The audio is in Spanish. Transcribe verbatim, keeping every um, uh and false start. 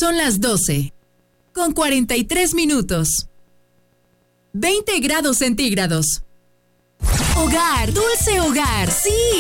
Son las doce, con cuarenta y tres minutos. veinte grados centígrados. Hogar, dulce hogar, sí.